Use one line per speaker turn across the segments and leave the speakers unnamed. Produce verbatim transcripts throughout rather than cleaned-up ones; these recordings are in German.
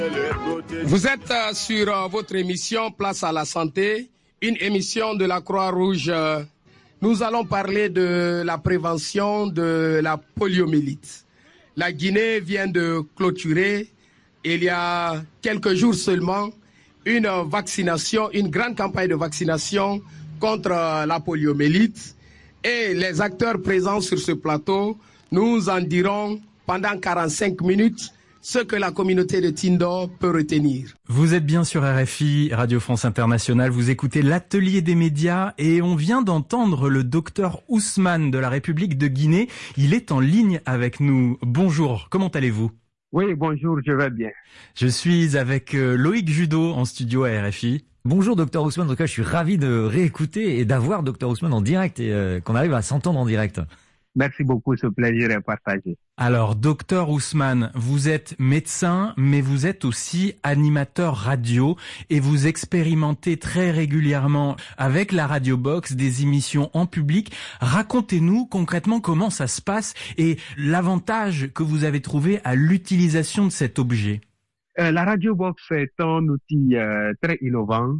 Vous êtes euh, sur euh, votre émission Place à la santé, une émission de la Croix-Rouge. Euh, nous allons parler de la prévention de la poliomyélite. La Guinée vient de clôturer, il y a quelques jours seulement, une vaccination, une grande campagne de vaccination contre euh, la poliomyélite. Et les acteurs présents sur ce plateau nous en diront pendant quarante-cinq minutes ce que la communauté de Tindo peut retenir.
Vous êtes bien sur R F I, Radio France Internationale, vous écoutez l'Atelier des médias et on vient d'entendre le docteur Ousmane de la République de Guinée. Il est en ligne avec nous. Bonjour, comment allez-vous ?
Oui, bonjour, je vais bien.
Je suis avec Loïc Judo en studio à R F I.
Bonjour docteur Ousmane, en tout cas je suis ravi de réécouter et d'avoir docteur Ousmane en direct et euh, qu'on arrive à s'entendre en direct.
Merci beaucoup, ce plaisir est partagé.
Alors, docteur Ousmane, vous êtes médecin, mais vous êtes aussi animateur radio et vous expérimentez très régulièrement avec la Radio Box des émissions en public. Racontez-nous concrètement comment ça se passe et l'avantage que vous avez trouvé à l'utilisation de cet objet.
Euh, la Radio Box est un outil euh, très innovant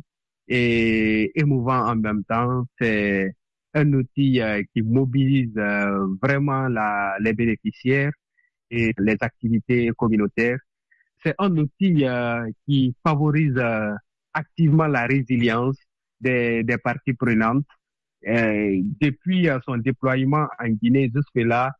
et émouvant en même temps. C'est un outil euh, qui mobilise euh, vraiment la, les bénéficiaires et les activités communautaires. C'est un outil euh, qui favorise euh, activement la résilience des, des parties prenantes. Et depuis euh, son déploiement en Guinée jusque-là,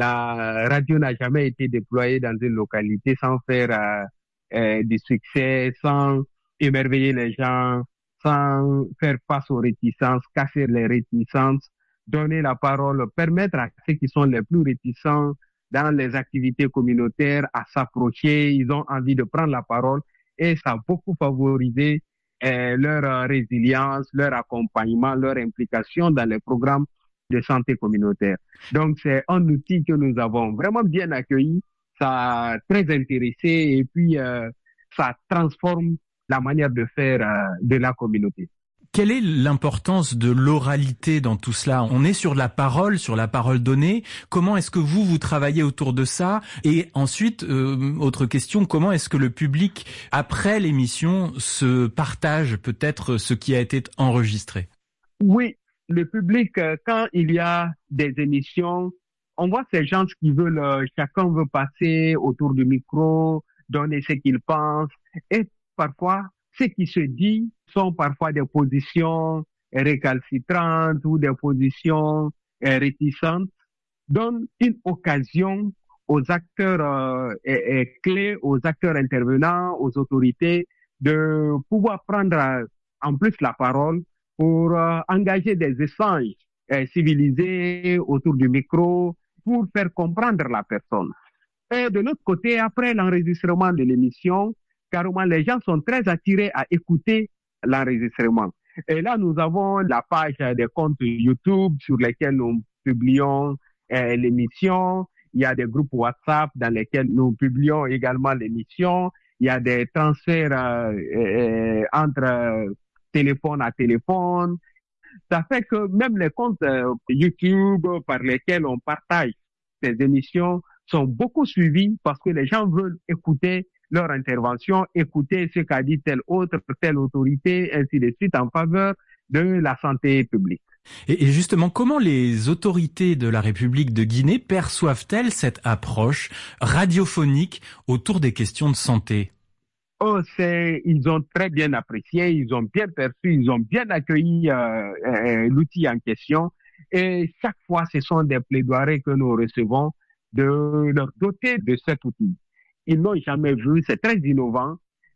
la radio n'a jamais été déployée dans une localité sans faire euh, euh, du succès, sans émerveiller les gens, sans faire face aux réticences, casser les réticences, donner la parole, permettre à ceux qui sont les plus réticents dans les activités communautaires à s'approcher, ils ont envie de prendre la parole et ça a beaucoup favorisé euh, leur euh, résilience, leur accompagnement, leur implication dans les programmes de santé communautaire. Donc c'est un outil que nous avons vraiment bien accueilli, ça a très intéressé et puis euh, ça transforme la manière de faire euh, de la communauté.
Quelle est l'importance de l'oralité dans tout cela ? On est sur la parole, sur la parole donnée. Comment est-ce que vous, vous travaillez autour de ça ? Et ensuite, euh, autre question, comment est-ce que le public, après l'émission, se partage peut-être ce qui a été enregistré ?
Oui, le public, euh, quand il y a des émissions, on voit ces gens qui veulent, euh, chacun veut passer autour du micro, donner ce qu'il pense, et parfois, ce qui se dit sont parfois des positions récalcitrantes ou des positions réticentes, donnent une occasion aux acteurs euh, et, et clés, aux acteurs intervenants, aux autorités, de pouvoir prendre euh, en plus la parole pour euh, engager des échanges euh, civilisés autour du micro pour faire comprendre la personne. Et de l'autre côté, après l'enregistrement de l'émission, carrément, les gens sont très attirés à écouter l'enregistrement. Et là, nous avons la page des comptes YouTube sur lesquels nous publions euh, l'émission. Il y a des groupes WhatsApp dans lesquels nous publions également l'émission. Il y a des transferts euh, euh, entre euh, téléphone à téléphone. Ça fait que même les comptes euh, YouTube par lesquels on partage ces émissions sont beaucoup suivis parce que les gens veulent écouter leur intervention, écouter ce qu'a dit telle autre, telle autorité, ainsi de suite, en faveur de la santé publique.
Et, et justement, comment les autorités de la République de Guinée perçoivent-elles cette approche radiophonique autour des questions de santé ?
Oh, c'est, ils ont très bien apprécié, ils ont bien perçu, ils ont bien accueilli euh, euh, l'outil en question. Et chaque fois, ce sont des plaidoiries que nous recevons de leur doter de cet outil. Ils n'ont jamais vu, c'est très innovant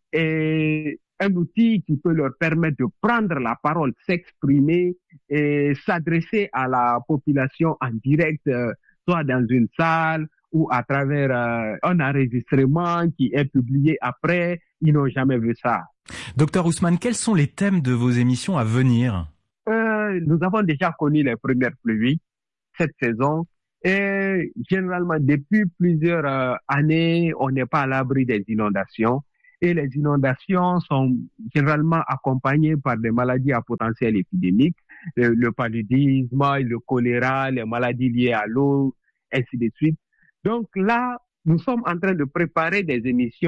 et un outil qui peut leur permettre de prendre la parole, s'exprimer et s'adresser à la population en direct, euh, soit dans une salle ou à travers euh, un enregistrement qui est publié après. Ils n'ont jamais vu ça.
Docteur Ousmane, quels sont les thèmes de vos émissions à venir ?
euh, Nous avons déjà connu les premières pluies cette saison. Et généralement, depuis plusieurs euh, années, on n'est pas à l'abri des inondations. Et les inondations sont généralement accompagnées par des maladies à potentiel épidémique, le, le paludisme, le choléra, les maladies liées à l'eau, ainsi de suite. Donc là, nous sommes en train de préparer des émissions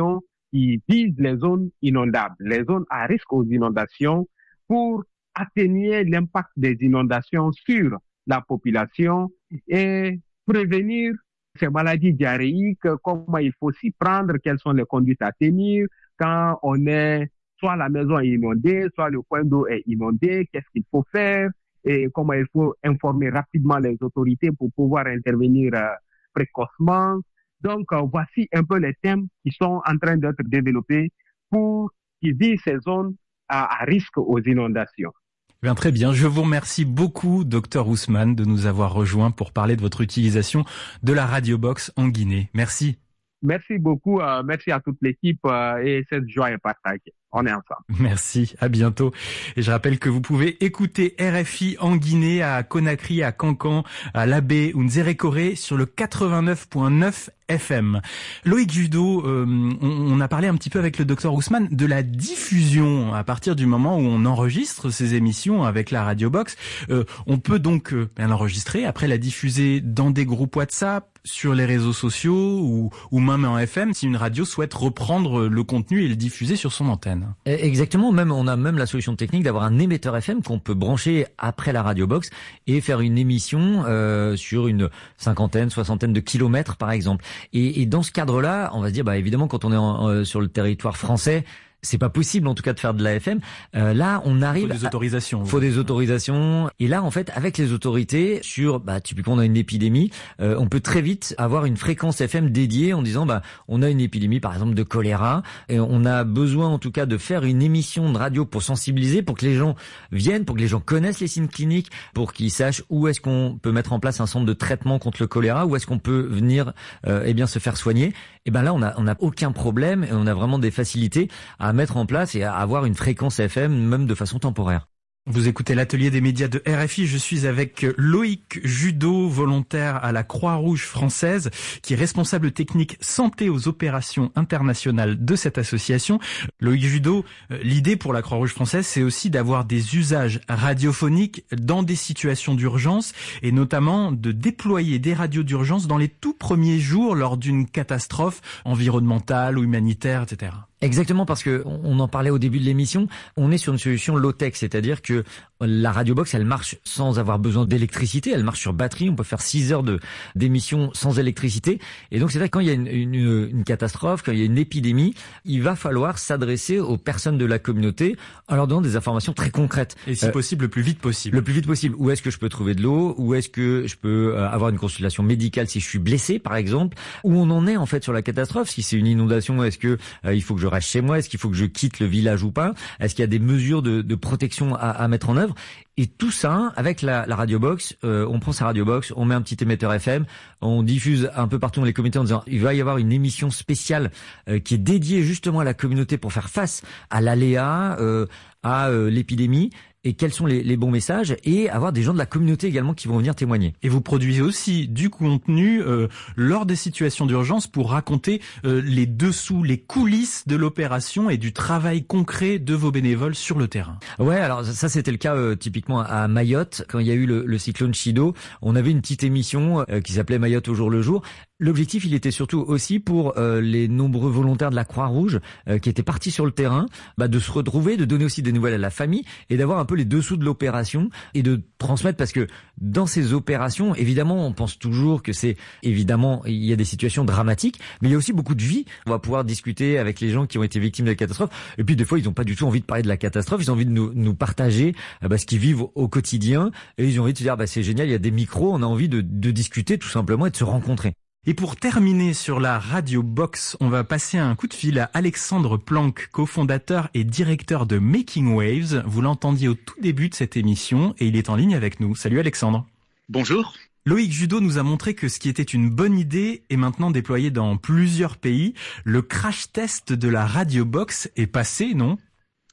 qui visent les zones inondables, les zones à risque aux inondations, pour atténuer l'impact des inondations sur la population et prévenir ces maladies diarrhéiques, comment il faut s'y prendre, quelles sont les conduites à tenir quand on est, soit la maison est inondée, soit le point d'eau est inondé, qu'est-ce qu'il faut faire et comment il faut informer rapidement les autorités pour pouvoir intervenir euh, précocement. Donc, euh, voici un peu les thèmes qui sont en train d'être développés pour qui visent ces zones à, à risque aux inondations.
Bien, très bien. Je vous remercie beaucoup, docteur Ousmane, de nous avoir rejoints pour parler de votre utilisation de la Radiobox en Guinée. Merci.
Merci beaucoup. Euh, merci à toute l'équipe euh, et cette joie est partagée. On est ensemble.
Merci, à bientôt. Et je rappelle que vous pouvez écouter R F I en Guinée, à Conakry, à Cancan, à Labé ou Nzérékoré sur le quatre-vingt-neuf virgule neuf F M. Loïc Judeau, euh, on, on a parlé un petit peu avec le docteur Ousmane de la diffusion à partir du moment où on enregistre ces émissions avec la Radiobox. Euh, on peut donc euh, l'enregistrer, après la diffuser dans des groupes WhatsApp, sur les réseaux sociaux ou, ou même en F M si une radio souhaite reprendre le contenu et le diffuser sur son antenne.
Exactement, même on a même la solution technique d'avoir un émetteur F M qu'on peut brancher après la Radiobox et faire une émission euh, sur une cinquantaine, soixantaine de kilomètres par exemple. Et, et dans ce cadre-là, on va se dire, bah évidemment, quand on est en, euh, sur le territoire français, c'est pas possible en tout cas de faire de la F M. Euh, là, on arrive.
Faut des autorisations.
À... Faut des autorisations. Et là, en fait, avec les autorités, sur, bah, typiquement, on a une épidémie, euh, on peut très vite avoir une fréquence F M dédiée en disant, bah, on a une épidémie, par exemple, de choléra, et on a besoin, en tout cas, de faire une émission de radio pour sensibiliser, pour que les gens viennent, pour que les gens connaissent les signes cliniques, pour qu'ils sachent où est-ce qu'on peut mettre en place un centre de traitement contre le choléra, où est-ce qu'on peut venir, euh, eh bien, se faire soigner. Et ben là, on a, on a aucun problème et on a vraiment des facilités à mettre en place et à avoir une fréquence F M, même de façon temporaire.
Vous écoutez l'atelier des médias de R F I. Je suis avec Loïc Judeau, volontaire à la Croix-Rouge française, qui est responsable technique santé aux opérations internationales de cette association. Loïc Judeau, l'idée pour la Croix-Rouge française, c'est aussi d'avoir des usages radiophoniques dans des situations d'urgence et notamment de déployer des radios d'urgence dans les tout premiers jours lors d'une catastrophe environnementale ou humanitaire, et cetera.
Exactement, parce que on en parlait au début de l'émission, on est sur une solution low-tech, c'est-à-dire que la Radiobox, elle marche sans avoir besoin d'électricité, elle marche sur batterie, on peut faire six heures de d'émission sans électricité. Et donc c'est vrai que quand il y a une, une, une catastrophe, quand il y a une épidémie, il va falloir s'adresser aux personnes de la communauté en leur donnant des informations très concrètes.
Et si euh, possible, le plus vite possible.
Le plus vite possible. Où est-ce que je peux trouver de l'eau? Où est-ce que je peux avoir une consultation médicale si je suis blessé, par exemple? Où on en est en fait sur la catastrophe? Si c'est une inondation, est-ce que euh, il faut que je reste chez moi? Est-ce qu'il faut que je quitte le village ou pas? Est-ce qu'il y a des mesures de, de protection à, à mettre en œuvre? Et tout ça, avec la, la Radiobox, euh, on prend sa Radiobox, on met un petit émetteur F M, on diffuse un peu partout dans les communautés en disant il va y avoir une émission spéciale euh, qui est dédiée justement à la communauté pour faire face à l'aléa, euh, à euh, l'épidémie. Et quels sont les, les bons messages, et avoir des gens de la communauté également qui vont venir témoigner.
Et vous produisez aussi du contenu euh, lors des situations d'urgence pour raconter euh, les dessous, les coulisses de l'opération et du travail concret de vos bénévoles sur le terrain.
Ouais, alors ça c'était le cas euh, typiquement à Mayotte, quand il y a eu le, le cyclone Chido, on avait une petite émission euh, qui s'appelait Mayotte au jour le jour. L'objectif, il était surtout aussi pour euh, les nombreux volontaires de la Croix-Rouge euh, qui étaient partis sur le terrain, bah, de se retrouver, de donner aussi des nouvelles à la famille et d'avoir un peu les dessous de l'opération et de transmettre, parce que dans ces opérations, évidemment, on pense toujours que c'est, évidemment, il y a des situations dramatiques, mais il y a aussi beaucoup de vie. On va pouvoir discuter avec les gens qui ont été victimes de la catastrophe. Et puis, des fois, ils n'ont pas du tout envie de parler de la catastrophe. Ils ont envie de nous, nous partager euh, bah, ce qu'ils vivent au quotidien. Et ils ont envie de se dire, bah, c'est génial, il y a des micros, on a envie de, de discuter tout simplement et de se rencontrer.
Et pour terminer sur la Radiobox, on va passer un coup de fil à Alexandre Planck, cofondateur et directeur de Making Waves. Vous l'entendiez au tout début de cette émission et il est en ligne avec nous. Salut Alexandre.
Bonjour.
Loïc Judeau nous a montré que ce qui était une bonne idée est maintenant déployé dans plusieurs pays. Le crash test de la Radiobox est passé, non ?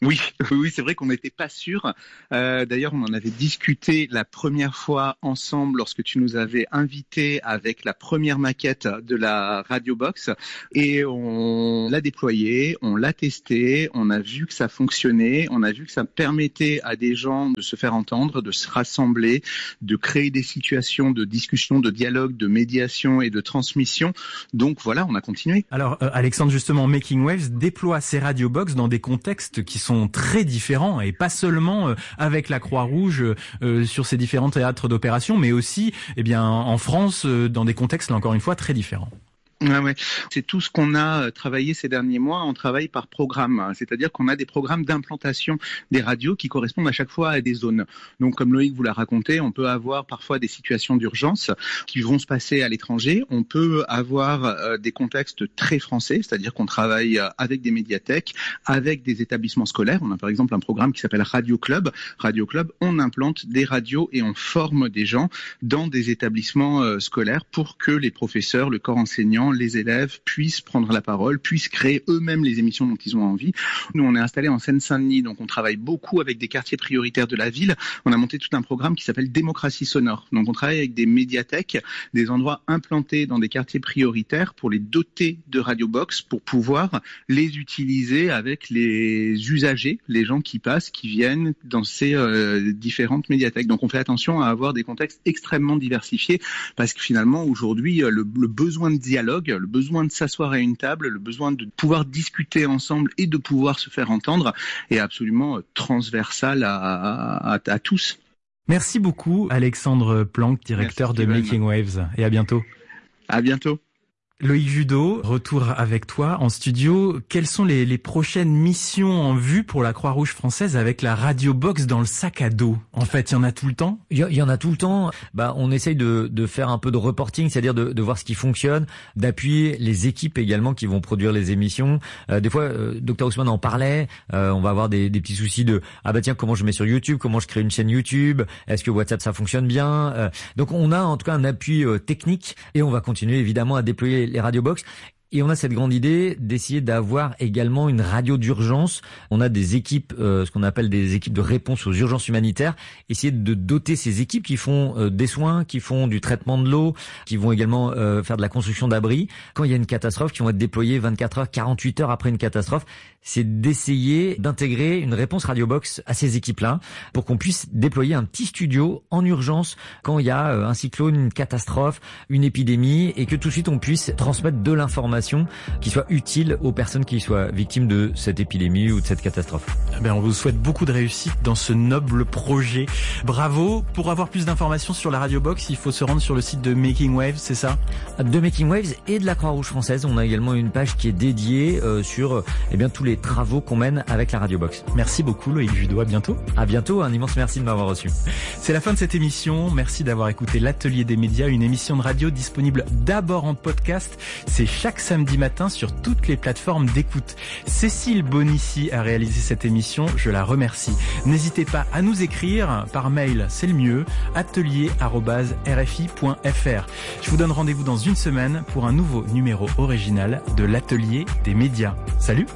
Oui, oui, c'est vrai qu'on n'était pas sûr. Euh, d'ailleurs, on en avait discuté la première fois ensemble lorsque tu nous avais invités avec la première maquette de la Radio Box, et on l'a déployé, on l'a testé, on a vu que ça fonctionnait, on a vu que ça permettait à des gens de se faire entendre, de se rassembler, de créer des situations de discussion, de dialogue, de médiation et de transmission. Donc voilà, on a continué.
Alors euh, Alexandre, justement, Making Waves déploie ses Radio Box dans des contextes qui sont très différents, et pas seulement euh, avec la Croix-Rouge euh, sur ces différents théâtres d'opération, mais aussi eh bien en France euh, dans des contextes là encore une fois très différents.
Ouais, ouais. C'est tout ce qu'on a travaillé ces derniers mois. On travaille par programme, c'est-à-dire qu'on a des programmes d'implantation des radios qui correspondent à chaque fois à des zones. Donc, comme Loïc vous l'a raconté, on peut avoir parfois des situations d'urgence qui vont se passer à l'étranger. On peut avoir euh, des contextes très français, c'est-à-dire qu'on travaille avec des médiathèques, avec des établissements scolaires. On a par exemple un programme qui s'appelle Radio Club. Radio Club, on implante des radios et on forme des gens dans des établissements euh, scolaires pour que les professeurs, le corps enseignant, les élèves puissent prendre la parole, puissent créer eux-mêmes les émissions dont ils ont envie. Nous, on est installé en Seine-Saint-Denis, donc on travaille beaucoup avec des quartiers prioritaires de la ville. On a monté tout un programme qui s'appelle Démocratie sonore. Donc on travaille avec des médiathèques, des endroits implantés dans des quartiers prioritaires pour les doter de Radio Box, pour pouvoir les utiliser avec les usagers, les gens qui passent, qui viennent dans ces euh, différentes médiathèques. Donc on fait attention à avoir des contextes extrêmement diversifiés, parce que finalement aujourd'hui le, le besoin de dialogue, le besoin de s'asseoir à une table, le besoin de pouvoir discuter ensemble et de pouvoir se faire entendre est absolument transversal à, à, à, à tous.
Merci beaucoup Alexandre Planck, directeur Merci, de Making Waves, et à bientôt.
À bientôt.
Loïc Judeau, retour avec toi en studio. Quelles sont les, les prochaines missions en vue pour la Croix-Rouge française avec la Radio Box dans le sac à dos? En fait, il y en a tout le temps?
Il y, y en a tout le temps. Bah, on essaye de, de faire un peu de reporting, c'est-à-dire de, de voir ce qui fonctionne, d'appuyer les équipes également qui vont produire les émissions. Euh, des fois, euh, Docteur Ousmane en parlait. Euh, on va avoir des, des petits soucis de ah bah tiens, comment je mets sur YouTube, comment je crée une chaîne YouTube, est-ce que WhatsApp ça fonctionne bien. Euh, donc on a en tout cas un appui euh, technique, et on va continuer évidemment à déployer les Radio Box. Et on a cette grande idée d'essayer d'avoir également une radio d'urgence. On a des équipes, euh, ce qu'on appelle des équipes de réponse aux urgences humanitaires. Essayer de doter ces équipes qui font euh, des soins, qui font du traitement de l'eau, qui vont également euh, faire de la construction d'abris. Quand il y a une catastrophe, qui vont être déployés vingt-quatre heures, quarante-huit heures après une catastrophe. C'est d'essayer d'intégrer une réponse Radio Box à ces équipes-là pour qu'on puisse déployer un petit studio en urgence quand il y a un cyclone, une catastrophe, une épidémie, et que tout de suite on puisse transmettre de l'information qui soit utile aux personnes qui soient victimes de cette épidémie ou de cette catastrophe.
Eh bien, on vous souhaite beaucoup de réussite dans ce noble projet. Bravo. Pour avoir plus d'informations sur la Radio Box, il faut se rendre sur le site de Making Waves, c'est ça?
De Making Waves et de la Croix-Rouge française. On a également une page qui est dédiée euh, sur eh bien tous les travaux qu'on mène avec la Radio Box.
Merci beaucoup Loïc Judeau, à bientôt.
À bientôt, un immense merci de m'avoir reçu.
C'est la fin de cette émission. Merci d'avoir écouté l'Atelier des médias, une émission de radio disponible d'abord en podcast. C'est chaque samedi matin sur toutes les plateformes d'écoute. Cécile Bonissi a réalisé cette émission, je la remercie. N'hésitez pas à nous écrire par mail, c'est le mieux, atelier arobase r f i point f r. Je vous donne rendez-vous dans une semaine pour un nouveau numéro original de l'Atelier des médias. Salut!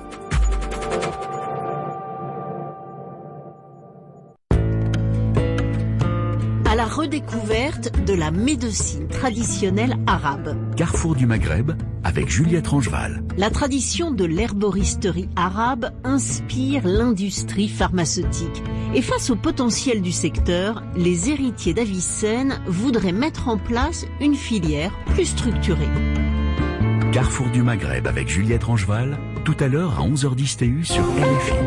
À la redécouverte de la médecine traditionnelle arabe.
Carrefour du Maghreb avec Juliette Rangeval.
La tradition de l'herboristerie arabe inspire l'industrie pharmaceutique. Et face au potentiel du secteur, les héritiers d'Avicenne voudraient mettre en place une filière plus structurée.
Carrefour du Maghreb avec Juliette Rangeval, tout à l'heure à onze heures dix T U sur R F I.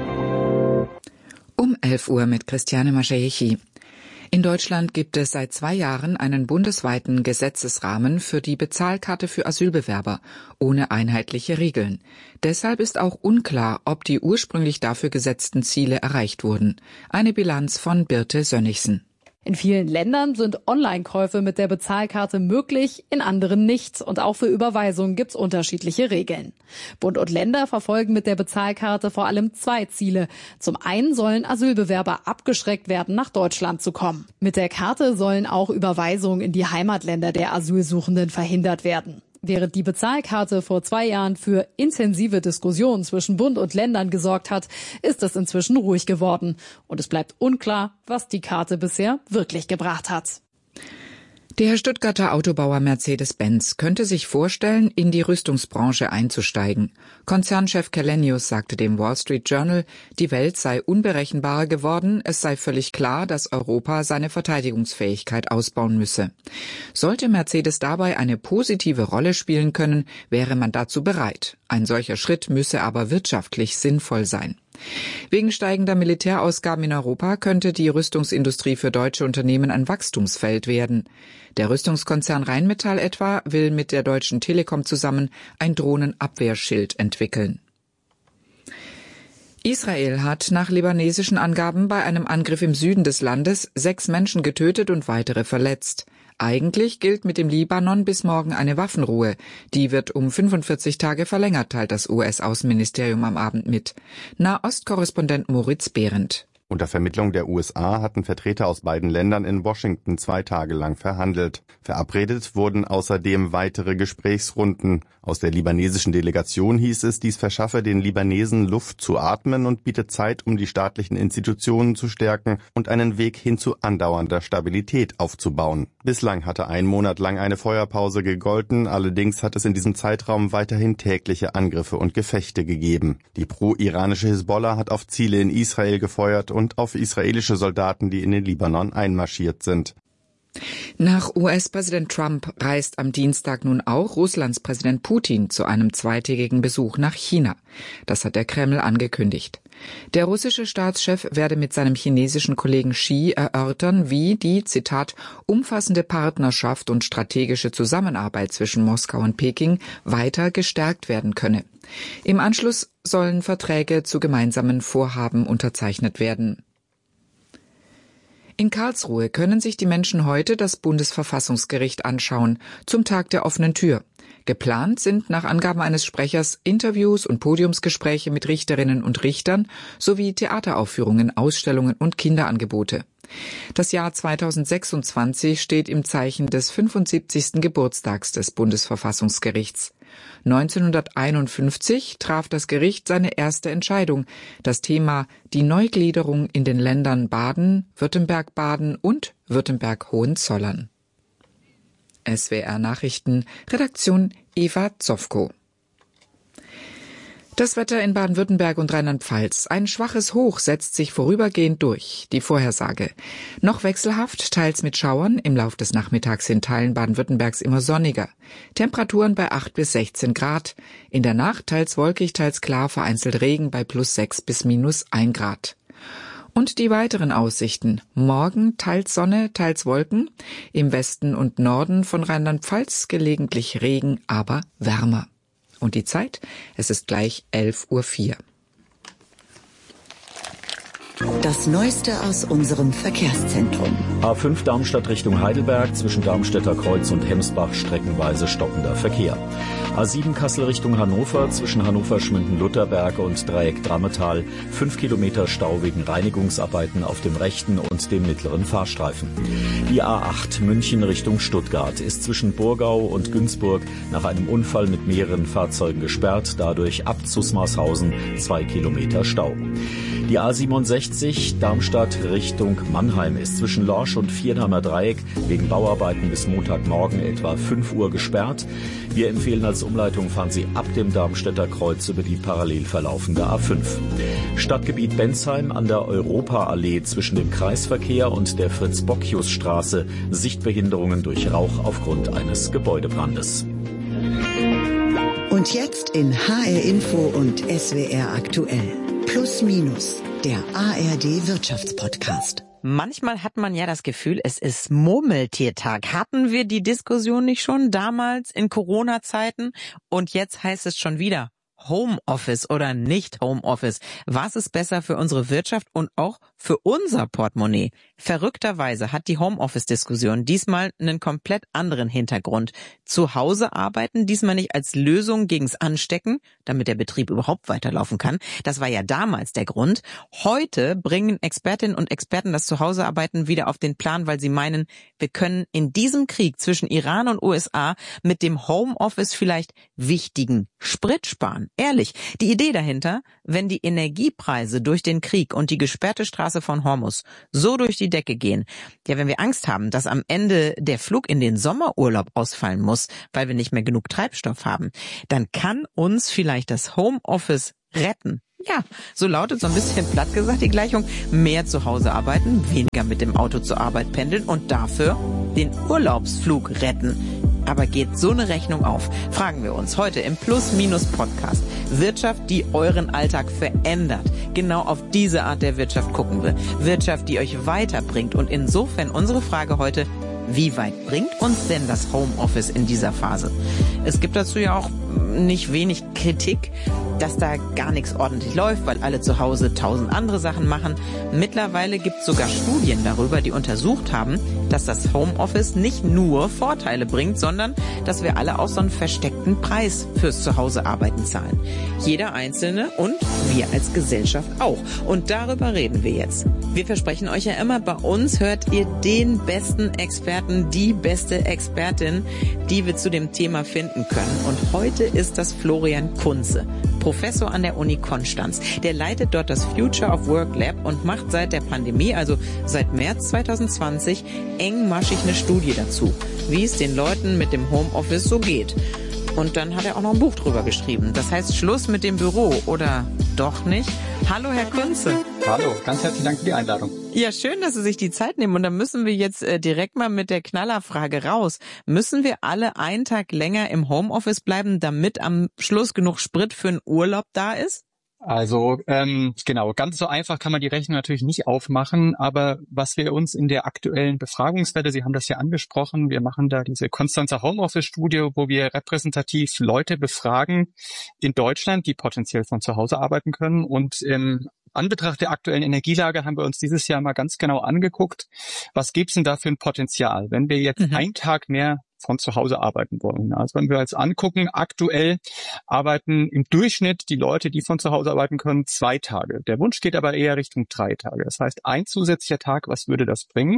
Um elf Uhr mit Christiane Maschaechi. In Deutschland gibt es seit zwei Jahren einen bundesweiten Gesetzesrahmen für die Bezahlkarte für Asylbewerber, ohne einheitliche Regeln. Deshalb ist auch unklar, ob die ursprünglich dafür gesetzten Ziele erreicht wurden. Eine Bilanz von Birte Sönnigsen.
In vielen Ländern sind Online-Käufe mit der Bezahlkarte möglich, in anderen nicht. Und auch für Überweisungen gibt's unterschiedliche Regeln. Bund und Länder verfolgen mit der Bezahlkarte vor allem zwei Ziele. Zum einen sollen Asylbewerber abgeschreckt werden, nach Deutschland zu kommen. Mit der Karte sollen auch Überweisungen in die Heimatländer der Asylsuchenden verhindert werden. Während die Bezahlkarte vor zwei Jahren für intensive Diskussionen zwischen Bund und Ländern gesorgt hat, ist es inzwischen ruhig geworden. Und es bleibt unklar, was die Karte bisher wirklich gebracht hat.
Der Stuttgarter Autobauer Mercedes-Benz könnte sich vorstellen, in die Rüstungsbranche einzusteigen. Konzernchef Källenius sagte dem Wall Street Journal, die Welt sei unberechenbarer geworden, es sei völlig klar, dass Europa seine Verteidigungsfähigkeit ausbauen müsse. Sollte Mercedes dabei eine positive Rolle spielen können, wäre man dazu bereit. Ein solcher Schritt müsse aber wirtschaftlich sinnvoll sein. Wegen steigender Militärausgaben in Europa könnte die Rüstungsindustrie für deutsche Unternehmen ein Wachstumsfeld werden. Der Rüstungskonzern Rheinmetall etwa will mit der Deutschen Telekom zusammen ein Drohnenabwehrschild entwickeln. Israel hat nach libanesischen Angaben bei einem Angriff im Süden des Landes sechs Menschen getötet und weitere verletzt. Eigentlich gilt mit dem Libanon bis morgen eine Waffenruhe. Die wird um fünfundvierzig Tage verlängert, teilt das U S-Außenministerium am Abend mit. Nahostkorrespondent Moritz Behrendt.
Unter Vermittlung der U S A hatten Vertreter aus beiden Ländern in Washington zwei Tage lang verhandelt. Verabredet wurden außerdem weitere Gesprächsrunden. Aus der libanesischen Delegation hieß es, dies verschaffe den Libanesen Luft zu atmen und bietet Zeit, um die staatlichen Institutionen zu stärken und einen Weg hin zu andauernder Stabilität aufzubauen. Bislang hatte ein Monat lang eine Feuerpause gegolten, allerdings hat es in diesem Zeitraum weiterhin tägliche Angriffe und Gefechte gegeben. Die pro-iranische Hisbollah hat auf Ziele in Israel gefeuert und auf israelische Soldaten, die in den Libanon einmarschiert sind.
Nach U S-Präsident Trump reist am Dienstag nun auch Russlands Präsident Putin zu einem zweitägigen Besuch nach China. Das hat der Kreml angekündigt. Der russische Staatschef werde mit seinem chinesischen Kollegen Xi erörtern, wie die, Zitat, umfassende Partnerschaft und strategische Zusammenarbeit zwischen Moskau und Peking weiter gestärkt werden könne. Im Anschluss sollen Verträge zu gemeinsamen Vorhaben unterzeichnet werden. In Karlsruhe können sich die Menschen heute das Bundesverfassungsgericht anschauen, zum Tag der offenen Tür. Geplant sind nach Angaben eines Sprechers Interviews und Podiumsgespräche mit Richterinnen und Richtern sowie Theateraufführungen, Ausstellungen und Kinderangebote. Das Jahr zweitausendsechsundzwanzig steht im Zeichen des fünfundsiebzigsten Geburtstags des Bundesverfassungsgerichts. neunzehnhunderteinundfünfzig traf das Gericht seine erste Entscheidung, das Thema die Neugliederung in den Ländern Baden, Württemberg-Baden und Württemberg-Hohenzollern. S W R Nachrichten, Redaktion Eva Zofko. Das Wetter in Baden-Württemberg und Rheinland-Pfalz. Ein schwaches Hoch setzt sich vorübergehend durch. Die Vorhersage. Noch wechselhaft, teils mit Schauern. Im Lauf des Nachmittags in Teilen Baden-Württembergs immer sonniger. Temperaturen bei acht bis sechzehn Grad. In der Nacht teils wolkig, teils klar, vereinzelt Regen bei plus sechs bis minus ein Grad. Und die weiteren Aussichten. Morgen teils Sonne, teils Wolken. Im Westen und Norden von Rheinland-Pfalz gelegentlich Regen, aber wärmer. Und die Zeit? Es ist gleich elf Uhr vier.
Das Neueste aus unserem Verkehrszentrum.
A fünf Darmstadt Richtung Heidelberg, zwischen Darmstädter Kreuz und Hemsbach streckenweise stockender Verkehr. A sieben Kassel Richtung Hannover, zwischen Hannover-Schmünden-Lutherberg und Dreieck Drammetal, fünf Kilometer Stau wegen Reinigungsarbeiten auf dem rechten und dem mittleren Fahrstreifen. Die A acht München Richtung Stuttgart ist zwischen Burgau und Günzburg nach einem Unfall mit mehreren Fahrzeugen gesperrt, dadurch ab Zusmarshausen zwei Kilometer Stau. Die A siebenundsechzig Darmstadt Richtung Mannheim ist zwischen Lorsch und Viernheimer Dreieck wegen Bauarbeiten bis Montagmorgen etwa fünf Uhr gesperrt. Wir empfehlen als Umleitung, fahren Sie ab dem Darmstädter Kreuz über die parallel verlaufende A fünf. Stadtgebiet Bensheim an der Europaallee zwischen dem Kreisverkehr und der Fritz-Bockius-Straße. Sichtbehinderungen durch Rauch aufgrund eines Gebäudebrandes.
Und jetzt in H R Info und S W R aktuell. Plus Minus, der A R D Wirtschaftspodcast.
Manchmal hat man ja das Gefühl, es ist Murmeltiertag. Hatten wir die Diskussion nicht schon damals in Corona-Zeiten? Und jetzt heißt es schon wieder Homeoffice oder nicht Homeoffice? Was ist besser für unsere Wirtschaft und auch für unser Portemonnaie? Verrückterweise hat die Homeoffice-Diskussion diesmal einen komplett anderen Hintergrund. Zu Hause arbeiten, diesmal nicht als Lösung gegens Anstecken, damit der Betrieb überhaupt weiterlaufen kann. Das war ja damals der Grund. Heute bringen Expertinnen und Experten das Zuhausearbeiten wieder auf den Plan, weil sie meinen, wir können in diesem Krieg zwischen Iran und U S A mit dem Homeoffice vielleicht wichtigen Sprit sparen. Ehrlich, die Idee dahinter, wenn die Energiepreise durch den Krieg und die gesperrte Straße von Hormuz so durch die Decke gehen, ja, wenn wir Angst haben, dass am Ende der Flug in den Sommerurlaub ausfallen muss, weil wir nicht mehr genug Treibstoff haben, dann kann uns vielleicht das Homeoffice retten. Ja, so lautet so ein bisschen platt gesagt die Gleichung: mehr zu Hause arbeiten, weniger mit dem Auto zur Arbeit pendeln und dafür den Urlaubsflug retten. Aber geht so eine Rechnung auf? Fragen wir uns heute im Plus-Minus-Podcast. Wirtschaft, die euren Alltag verändert. Genau auf diese Art der Wirtschaft gucken wir. Wirtschaft, die euch weiterbringt. Und insofern unsere Frage heute: Wie weit bringt uns denn das Homeoffice in dieser Phase? Es gibt dazu ja auch nicht wenig Kritik, dass da gar nichts ordentlich läuft, weil alle zu Hause tausend andere Sachen machen. Mittlerweile gibt es sogar Studien darüber, die untersucht haben, dass das Homeoffice nicht nur Vorteile bringt, sondern dass wir alle auch so einen versteckten Preis fürs Zuhausearbeiten zahlen. Jeder Einzelne und wir als Gesellschaft auch. Und darüber reden wir jetzt. Wir versprechen euch ja immer, bei uns hört ihr den besten Experten, die beste Expertin, die wir zu dem Thema finden können. Und heute ist das Florian Kunze, Professor an der Uni Konstanz. Der leitet dort das Future of Work Lab und macht seit der Pandemie, also seit März zwanzig zwanzig, engmaschig eine Studie dazu, wie es den Leuten mit dem Homeoffice so geht. Und dann hat er auch noch ein Buch drüber geschrieben. Das heißt Schluss mit dem Büro, oder doch nicht? Hallo, Herr Kunze.
Hallo, ganz herzlichen Dank für die Einladung.
Ja, schön, dass Sie sich die Zeit nehmen. Und dann müssen wir jetzt äh, direkt mal mit der Knallerfrage raus. Müssen wir alle einen Tag länger im Homeoffice bleiben, damit am Schluss genug Sprit für einen Urlaub da ist?
Also ähm, genau, ganz so einfach kann man die Rechnung natürlich nicht aufmachen, aber was wir uns in der aktuellen Befragungswelle, Sie haben das ja angesprochen, wir machen da diese Konstanzer Homeoffice-Studie, wo wir repräsentativ Leute befragen in Deutschland, die potenziell von zu Hause arbeiten können, und im Anbetracht der aktuellen Energielage haben wir uns dieses Jahr mal ganz genau angeguckt, was gibt's denn da für ein Potenzial, wenn wir jetzt mhm. einen Tag mehr von zu Hause arbeiten wollen. Also wenn wir uns angucken, aktuell arbeiten im Durchschnitt die Leute, die von zu Hause arbeiten können, zwei Tage. Der Wunsch geht aber eher Richtung drei Tage. Das heißt, ein zusätzlicher Tag, was würde das bringen?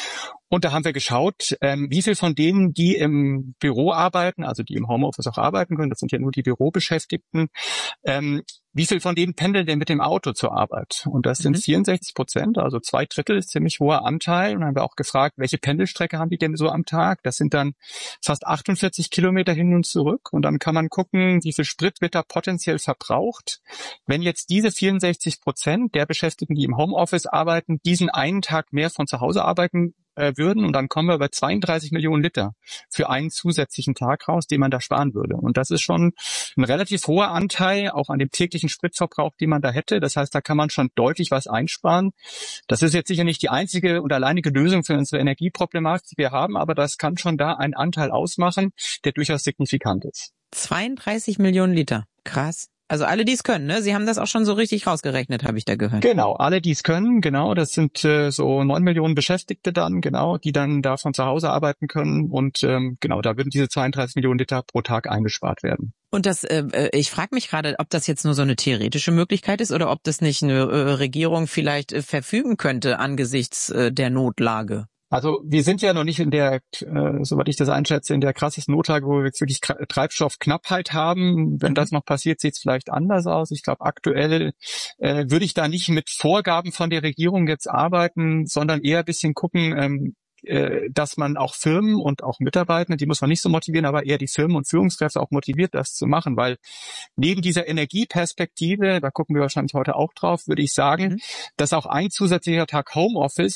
Und da haben wir geschaut, ähm, wie viel von denen, die im Büro arbeiten, also die im Homeoffice auch arbeiten können, das sind ja nur die Bürobeschäftigten, ähm, wie viel von denen pendeln denn mit dem Auto zur Arbeit? Und das sind mhm. vierundsechzig Prozent, also zwei Drittel, ist ziemlich hoher Anteil. Und dann haben wir auch gefragt, welche Pendelstrecke haben die denn so am Tag? Das sind dann fast achtundvierzig Kilometer hin und zurück. Und dann kann man gucken, wie viel Sprit wird da potenziell verbraucht. Wenn jetzt diese vierundsechzig Prozent der Beschäftigten, die im Homeoffice arbeiten, diesen einen Tag mehr von zu Hause arbeiten äh, würden, und dann kommen wir bei zweiunddreißig Millionen Liter für einen zusätzlichen Tag raus, den man da sparen würde. Und das ist schon ein relativ hoher Anteil, auch an dem täglichen Spritverbrauch, den man da hätte. Das heißt, da kann man schon deutlich was einsparen. Das ist jetzt sicher nicht die einzige und alleinige Lösung für unsere Energieproblematik, die wir haben, aber das kann schon da einen Anteil ausmachen, der durchaus signifikant ist.
zweiunddreißig Millionen Liter. Krass. Also alle, die es können, ne? Sie haben das auch schon so richtig rausgerechnet, habe ich da gehört.
Genau, alle, die es können, genau. Das sind äh, so neun Millionen Beschäftigte dann, genau, die dann da von zu Hause arbeiten können. Und ähm, genau, da würden diese zweiunddreißig Millionen Liter pro Tag eingespart werden.
Und das, äh, ich frage mich gerade, ob das jetzt nur so eine theoretische Möglichkeit ist oder ob das nicht eine äh, Regierung vielleicht äh, verfügen könnte angesichts äh, der Notlage.
Also wir sind ja noch nicht in der, äh, soweit ich das einschätze, in der krassesten Notlage, wo wir jetzt wirklich Treibstoffknappheit haben. Wenn das noch passiert, sieht es vielleicht anders aus. Ich glaube, aktuell äh, würde ich da nicht mit Vorgaben von der Regierung jetzt arbeiten, sondern eher ein bisschen gucken, ähm, äh, dass man auch Firmen und auch Mitarbeiter, die muss man nicht so motivieren, aber eher die Firmen und Führungskräfte auch motiviert, das zu machen, weil neben dieser Energieperspektive, da gucken wir wahrscheinlich heute auch drauf, würde ich sagen, mhm. dass auch ein zusätzlicher Tag Homeoffice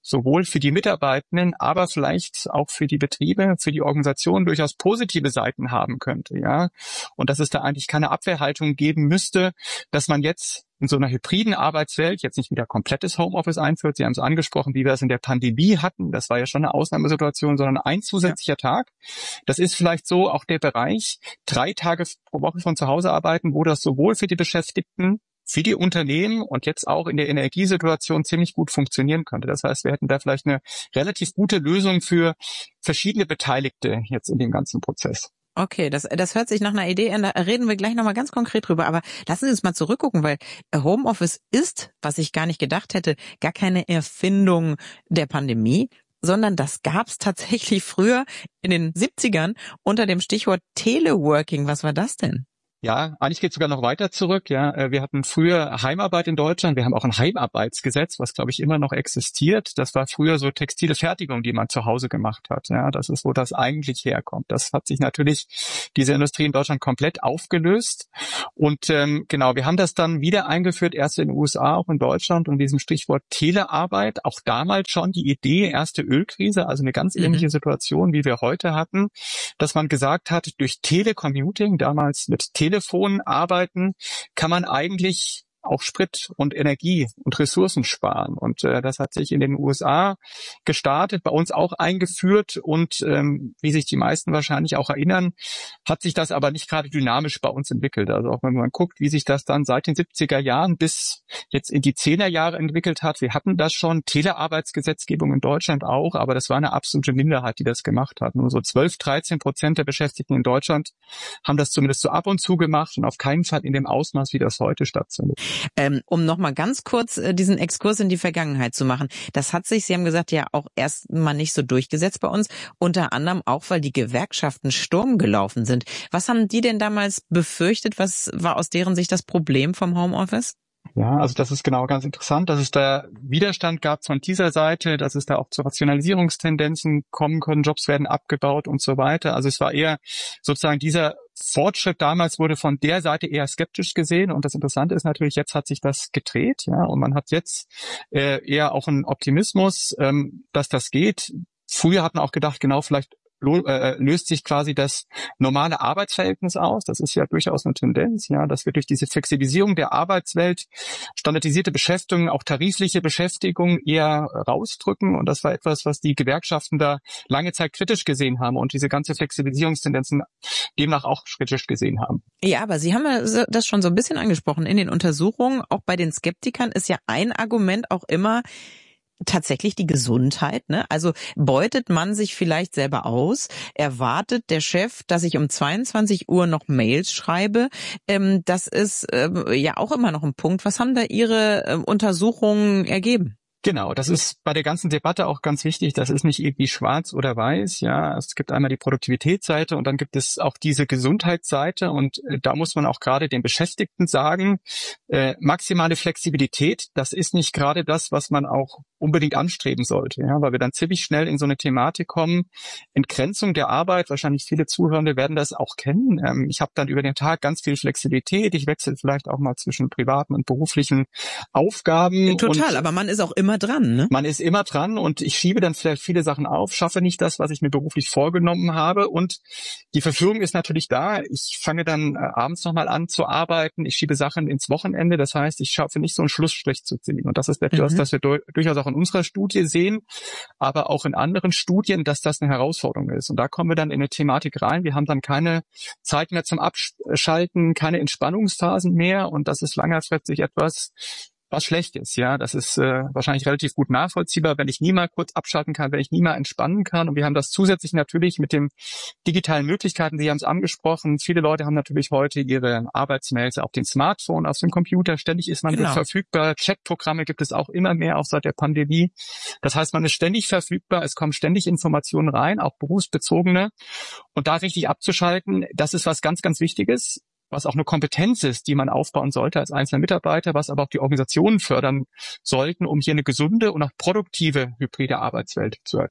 sowohl für die Mitarbeitenden, aber vielleicht auch für die Betriebe, für die Organisation durchaus positive Seiten haben könnte, ja. Und dass es da eigentlich keine Abwehrhaltung geben müsste, dass man jetzt in so einer hybriden Arbeitswelt jetzt nicht wieder komplettes Homeoffice einführt. Sie haben es angesprochen, wie wir es in der Pandemie hatten. Das war ja schon eine Ausnahmesituation, sondern ein zusätzlicher ja. Tag. Das ist vielleicht so auch der Bereich, drei Tage pro Woche von zu Hause arbeiten, wo das sowohl für die Beschäftigten, für die Unternehmen und jetzt auch in der Energiesituation ziemlich gut funktionieren könnte. Das heißt, wir hätten da vielleicht eine relativ gute Lösung für verschiedene Beteiligte jetzt in dem ganzen Prozess.
Okay, das, das hört sich nach einer Idee an, da reden wir gleich nochmal ganz konkret drüber, aber lassen Sie uns mal zurückgucken, weil Homeoffice ist, was ich gar nicht gedacht hätte, gar keine Erfindung der Pandemie, sondern das gab's tatsächlich früher in den siebzigern unter dem Stichwort Teleworking. Was war das denn?
Ja, eigentlich geht es sogar noch weiter zurück. Ja, wir hatten früher Heimarbeit in Deutschland. Wir haben auch ein Heimarbeitsgesetz, was glaube ich immer noch existiert. Das war früher so textile Fertigung, die man zu Hause gemacht hat. Ja, das ist, wo das eigentlich herkommt. Das hat sich natürlich diese Industrie in Deutschland komplett aufgelöst. Und ähm, genau, wir haben das dann wieder eingeführt, erst in den U S A, auch in Deutschland, und diesem Stichwort Telearbeit. Auch damals schon die Idee, erste Ölkrise, also eine ganz ähnliche mhm. Situation, wie wir heute hatten, dass man gesagt hat, durch Telecommuting, damals mit Tele Telefon arbeiten, kann man eigentlich auch Sprit und Energie und Ressourcen sparen. Und äh, das hat sich in den U S A gestartet, bei uns auch eingeführt. Und ähm, wie sich die meisten wahrscheinlich auch erinnern, hat sich das aber nicht gerade dynamisch bei uns entwickelt. Also auch wenn man guckt, wie sich das dann seit den siebziger Jahren bis jetzt in die zehner Jahre entwickelt hat. Wir hatten das schon, Telearbeitsgesetzgebung in Deutschland auch, aber das war eine absolute Minderheit, die das gemacht hat. Nur so zwölf, dreizehn Prozent der Beschäftigten in Deutschland haben das zumindest so ab und zu gemacht und auf keinen Fall in dem Ausmaß, wie das heute stattfindet.
Ähm, um nochmal ganz kurz äh, diesen Exkurs in die Vergangenheit zu machen. Das hat sich, Sie haben gesagt, ja auch erst mal nicht so durchgesetzt bei uns, unter anderem auch, weil die Gewerkschaften Sturm gelaufen sind. Was haben die denn damals befürchtet? Was war aus deren Sicht das Problem vom Homeoffice?
Ja, also das ist genau ganz interessant, dass es da Widerstand gab von dieser Seite, dass es da auch zu Rationalisierungstendenzen kommen können, Jobs werden abgebaut und so weiter. Also es war eher sozusagen dieser Fortschritt damals wurde von der Seite eher skeptisch gesehen, und das Interessante ist natürlich, jetzt hat sich das gedreht, ja, und man hat jetzt äh, eher auch einen Optimismus, ähm, dass das geht. Früher hat man auch gedacht, genau, vielleicht löst sich quasi das normale Arbeitsverhältnis aus. Das ist ja durchaus eine Tendenz, ja, dass wir durch diese Flexibilisierung der Arbeitswelt standardisierte Beschäftigung, auch tarifliche Beschäftigung eher rausdrücken. Und das war etwas, was die Gewerkschaften da lange Zeit kritisch gesehen haben und diese ganze Flexibilisierungstendenzen demnach auch kritisch gesehen haben.
Ja, aber Sie haben ja das schon so ein bisschen angesprochen. In den Untersuchungen, auch bei den Skeptikern, ist ja ein Argument auch immer tatsächlich die Gesundheit, ne? Also beutet man sich vielleicht selber aus? Erwartet der Chef, dass ich um zweiundzwanzig Uhr noch Mails schreibe? Ähm, das ist ähm, ja auch immer noch ein Punkt. Was haben da Ihre ähm, Untersuchungen ergeben?
Genau, das ist bei der ganzen Debatte auch ganz wichtig. Das ist nicht irgendwie schwarz oder weiß. Ja, es gibt einmal die Produktivitätsseite und dann gibt es auch diese Gesundheitsseite. Und äh, da muss man auch gerade den Beschäftigten sagen, äh, maximale Flexibilität, das ist nicht gerade das, was man auch unbedingt anstreben sollte. Ja, weil wir dann ziemlich schnell in so eine Thematik kommen. Entgrenzung der Arbeit, wahrscheinlich viele Zuhörende werden das auch kennen. Ähm, ich habe dann über den Tag ganz viel Flexibilität. Ich wechsle vielleicht auch mal zwischen privaten und beruflichen Aufgaben.
Total,
und
aber man ist auch immer dran, ne?
Man ist immer dran und ich schiebe dann vielleicht viele Sachen auf, schaffe nicht das, was ich mir beruflich vorgenommen habe, und die Verführung ist natürlich da. Ich fange dann äh, abends nochmal an zu arbeiten, ich schiebe Sachen ins Wochenende, das heißt, ich schaffe nicht so einen Schlussstrich zu ziehen, und das ist etwas, mhm. das wir du- durchaus auch in unserer Studie sehen, aber auch in anderen Studien, dass das eine Herausforderung ist, und da kommen wir dann in eine Thematik rein. Wir haben dann keine Zeit mehr zum Abschalten, keine Entspannungsphasen mehr, und das ist langfristig etwas, was schlecht ist, ja, das ist äh, wahrscheinlich relativ gut nachvollziehbar, wenn ich nie mal kurz abschalten kann, wenn ich nie mal entspannen kann. Und wir haben das zusätzlich natürlich mit den digitalen Möglichkeiten, Sie haben es angesprochen. Viele Leute haben natürlich heute ihre Arbeitsmails auf dem Smartphone, auf dem Computer. Ständig ist man genau. verfügbar. Chatprogramme gibt es auch immer mehr, auch seit der Pandemie. Das heißt, man ist ständig verfügbar. Es kommen ständig Informationen rein, auch berufsbezogene. Und da richtig abzuschalten, das ist was ganz, ganz Wichtiges, was auch eine Kompetenz ist, die man aufbauen sollte als einzelner Mitarbeiter, was aber auch die Organisationen fördern sollten, um hier eine gesunde und auch produktive hybride Arbeitswelt zu erzeugen.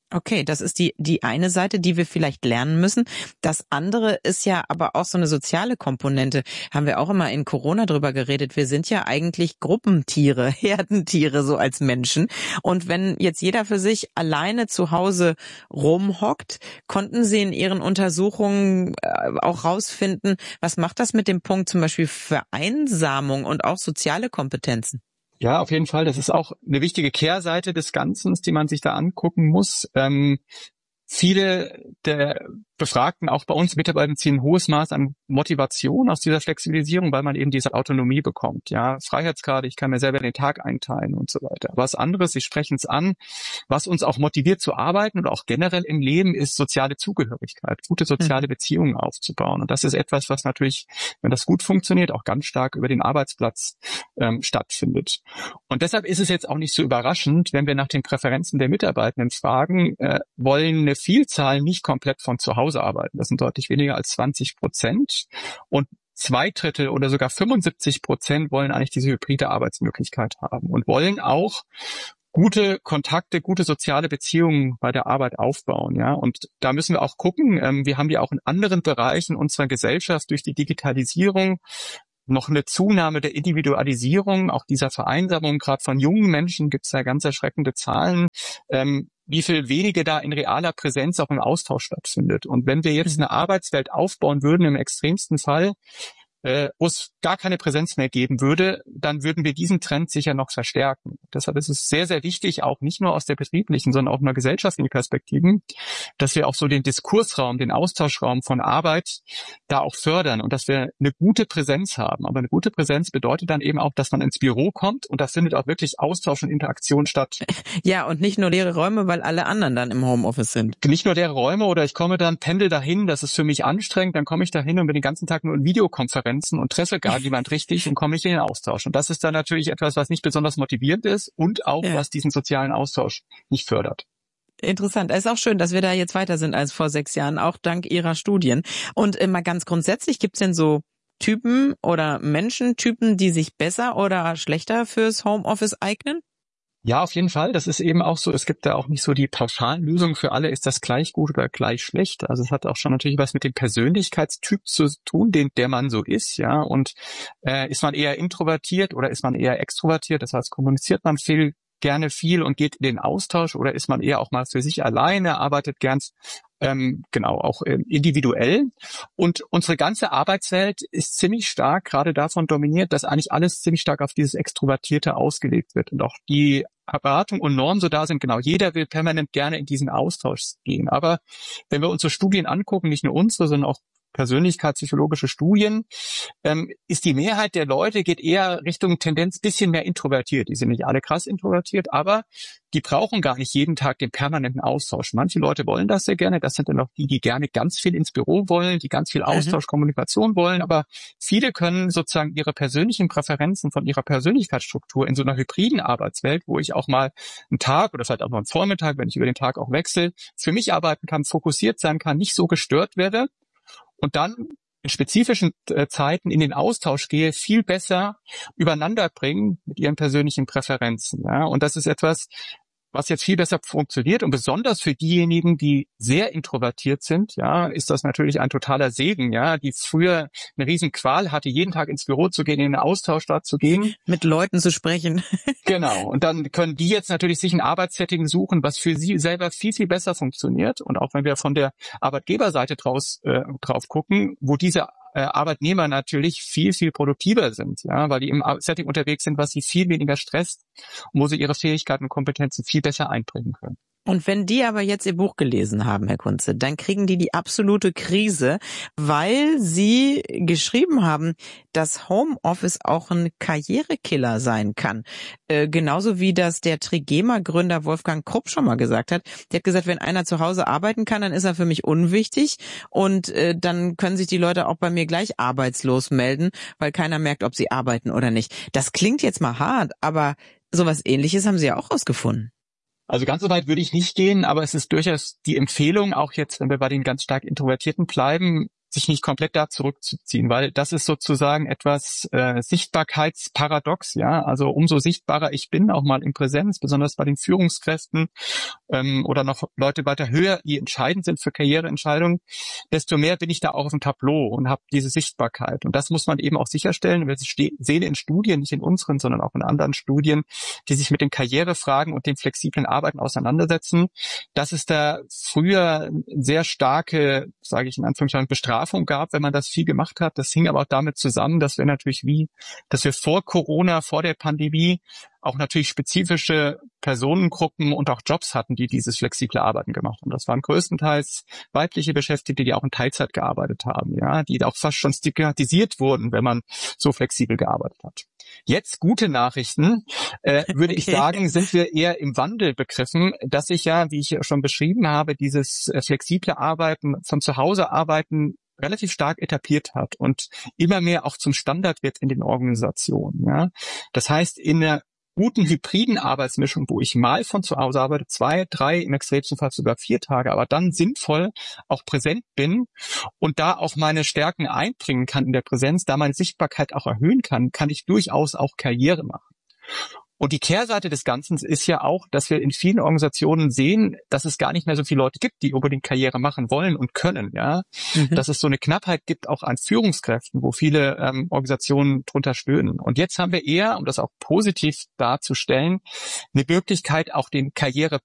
Okay, das ist die die eine Seite, die wir vielleicht lernen müssen. Das andere ist ja aber auch so eine soziale Komponente. Haben wir auch immer in Corona drüber geredet. Wir sind ja eigentlich Gruppentiere, Herdentiere so als Menschen. Und wenn jetzt jeder für sich alleine zu Hause rumhockt, konnten Sie in Ihren Untersuchungen auch rausfinden, was macht das mit dem Punkt zum Beispiel Vereinsamung und auch soziale Kompetenzen?
Ja, auf jeden Fall. Das ist auch eine wichtige Kehrseite des Ganzen, die man sich da angucken muss. Ähm, viele der Befragten, auch bei uns Mitarbeiter, ziehen ein hohes Maß an Motivation aus dieser Flexibilisierung, weil man eben diese Autonomie bekommt. Ja, Freiheitsgrade, ich kann mir selber den Tag einteilen und so weiter. Was anderes, Sie sprechen es an, was uns auch motiviert zu arbeiten und auch generell im Leben ist soziale Zugehörigkeit, gute soziale Beziehungen aufzubauen. Und das ist etwas, was natürlich, wenn das gut funktioniert, auch ganz stark über den Arbeitsplatz ähm, stattfindet. Und deshalb ist es jetzt auch nicht so überraschend, wenn wir nach den Präferenzen der Mitarbeitenden fragen, äh, wollen eine Vielzahl nicht komplett von zu Hause arbeiten. Das sind deutlich weniger als zwanzig Prozent. Und zwei Drittel oder sogar fünfundsiebzig Prozent wollen eigentlich diese hybride Arbeitsmöglichkeit haben und wollen auch gute Kontakte, gute soziale Beziehungen bei der Arbeit aufbauen. Ja, und da müssen wir auch gucken. Ähm, wir haben ja auch in anderen Bereichen unserer Gesellschaft durch die Digitalisierung noch eine Zunahme der Individualisierung, auch dieser Vereinsamung. Gerade von jungen Menschen gibt es ja ganz erschreckende Zahlen, ähm, wie viel weniger da in realer Präsenz auch im Austausch stattfindet. Und wenn wir jetzt eine Arbeitswelt aufbauen würden, im extremsten Fall, äh, wo es gar keine Präsenz mehr geben würde, dann würden wir diesen Trend sicher noch verstärken. Deshalb ist es sehr, sehr wichtig, auch nicht nur aus der betrieblichen, sondern auch in der gesellschaftlichen Perspektive, dass wir auch so den Diskursraum, den Austauschraum von Arbeit da auch fördern und dass wir eine gute Präsenz haben. Aber eine gute Präsenz bedeutet dann eben auch, dass man ins Büro kommt und da findet auch wirklich Austausch und Interaktion statt.
Ja, und nicht nur leere Räume, weil alle anderen dann im Homeoffice sind.
Nicht nur leere Räume oder ich komme dann, pendel dahin, das ist für mich anstrengend, dann komme ich dahin und bin den ganzen Tag nur in Videokonferenzen und treffe gar niemand richtig und komme nicht in den Austausch. Und das ist dann natürlich etwas, was nicht besonders motivierend ist und auch, ja. was diesen sozialen Austausch nicht fördert.
Interessant. Es ist auch schön, dass wir da jetzt weiter sind als vor sechs Jahren, auch dank Ihrer Studien. Und äh, mal ganz grundsätzlich, gibt's denn so Typen oder Menschentypen, die sich besser oder schlechter fürs Homeoffice eignen?
Ja, auf jeden Fall. Das ist eben auch so. Es gibt da auch nicht so die pauschalen Lösungen für alle. Ist das gleich gut oder gleich schlecht? Also es hat auch schon natürlich was mit dem Persönlichkeitstyp zu tun, den der man so ist. Ja, und äh, ist man eher introvertiert oder ist man eher extrovertiert? Das heißt, kommuniziert man viel, gerne viel und geht in den Austausch oder ist man eher auch mal für sich alleine, arbeitet gern ähm, genau auch äh, individuell. Und unsere ganze Arbeitswelt ist ziemlich stark gerade davon dominiert, dass eigentlich alles ziemlich stark auf dieses Extrovertierte ausgelegt wird und auch die Erwartung und Normen so da sind, genau, jeder will permanent gerne in diesen Austausch gehen. Aber wenn wir uns so Studien angucken, nicht nur unsere, sondern auch persönlichkeitspsychologische Studien, ähm, ist die Mehrheit der Leute geht eher Richtung Tendenz bisschen mehr introvertiert. Die sind nicht alle krass introvertiert, aber die brauchen gar nicht jeden Tag den permanenten Austausch. Manche Leute wollen das sehr gerne. Das sind dann auch die, die gerne ganz viel ins Büro wollen, die ganz viel Austausch, mhm. Kommunikation wollen. Aber viele können sozusagen ihre persönlichen Präferenzen von ihrer Persönlichkeitsstruktur in so einer hybriden Arbeitswelt, wo ich auch mal einen Tag oder vielleicht auch mal einen Vormittag, wenn ich über den Tag auch wechsle, für mich arbeiten kann, fokussiert sein kann, nicht so gestört werde. Und dann in spezifischen äh, Zeiten in den Austausch gehe, viel besser übereinander bringen mit ihren persönlichen Präferenzen. Ja? Und das ist etwas, was jetzt viel besser funktioniert. Und besonders für diejenigen, die sehr introvertiert sind, ja, ist das natürlich ein totaler Segen, ja, die früher eine riesen Qual hatte, jeden Tag ins Büro zu gehen, in den Austausch da zu gehen.
Mit Leuten zu sprechen.
Genau. Und dann können die jetzt natürlich sich ein Arbeitssetting suchen, was für sie selber viel, viel besser funktioniert. Und auch wenn wir von der Arbeitgeberseite draus, äh, drauf gucken, wo diese Arbeitnehmer natürlich viel, viel produktiver sind, ja, weil die im Setting unterwegs sind, was sie viel weniger stresst und wo sie ihre Fähigkeiten und Kompetenzen viel besser einbringen können.
Und wenn die aber jetzt ihr Buch gelesen haben, Herr Kunze, dann kriegen die die absolute Krise, weil sie geschrieben haben, dass Homeoffice auch ein Karrierekiller sein kann. Äh, genauso wie das der Trigema-Gründer Wolfgang Krupp schon mal gesagt hat. Der hat gesagt, wenn einer zu Hause arbeiten kann, dann ist er für mich unwichtig und äh, dann können sich die Leute auch bei mir gleich arbeitslos melden, weil keiner merkt, ob sie arbeiten oder nicht. Das klingt jetzt mal hart, aber sowas Ähnliches haben sie ja auch rausgefunden.
Also ganz so weit würde ich nicht gehen, aber es ist durchaus die Empfehlung, auch jetzt, wenn wir bei den ganz stark Introvertierten bleiben, sich nicht komplett da zurückzuziehen, weil das ist sozusagen etwas äh, Sichtbarkeitsparadox, ja, also umso sichtbarer ich bin, auch mal in Präsenz, besonders bei den Führungskräften ähm, oder noch Leute weiter höher, die entscheidend sind für Karriereentscheidungen, desto mehr bin ich da auch auf dem Tableau und habe diese Sichtbarkeit. Und das muss man eben auch sicherstellen. Wir sehen in Studien, nicht in unseren, sondern auch in anderen Studien, die sich mit den Karrierefragen und dem flexiblen Arbeiten auseinandersetzen, dass es da früher sehr starke, sage ich in Anführungszeichen, Bestrafung gab, wenn man das viel gemacht hat. Das hing aber auch damit zusammen, dass wir natürlich wie, dass wir vor Corona, vor der Pandemie auch natürlich spezifische Personengruppen und auch Jobs hatten, die dieses flexible Arbeiten gemacht haben. Das waren größtenteils weibliche Beschäftigte, die auch in Teilzeit gearbeitet haben, ja, die auch fast schon stigmatisiert wurden, wenn man so flexibel gearbeitet hat. Jetzt gute Nachrichten, äh, würde ich sagen, sind wir eher im Wandel begriffen, dass sich ja, wie ich schon beschrieben habe, dieses äh, flexible Arbeiten, von zu Hause arbeiten relativ stark etabliert hat und immer mehr auch zum Standard wird in den Organisationen. Ja. Das heißt, in der guten hybriden Arbeitsmischung, wo ich mal von zu Hause arbeite, zwei, drei, im extremsten Fall sogar vier Tage, aber dann sinnvoll auch präsent bin und da auch meine Stärken einbringen kann in der Präsenz, da meine Sichtbarkeit auch erhöhen kann, kann ich durchaus auch Karriere machen. Und die Kehrseite des Ganzen ist ja auch, dass wir in vielen Organisationen sehen, dass es gar nicht mehr so viele Leute gibt, die unbedingt Karriere machen wollen und können, ja. Mhm. Dass es so eine Knappheit gibt auch an Führungskräften, wo viele ähm, Organisationen drunter stöhnen. Und jetzt haben wir eher, um das auch positiv darzustellen, eine Möglichkeit, auch den Karriere